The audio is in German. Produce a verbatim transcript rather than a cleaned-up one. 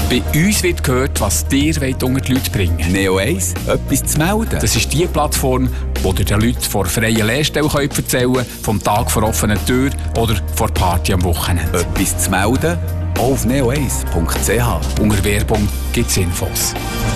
Bei uns wird gehört, was ihr wollt unter die Leute bringen. Neo eins, etwas zu melden. Das ist die Plattform, wo ihr den Leuten vor freien Lehrstellen erzählen könnt, vom Tag vor offener Tür oder vor Party am Wochenende. Etwas zu melden? Auf neo eins punkt c h. Unter Werbung gibt es Infos.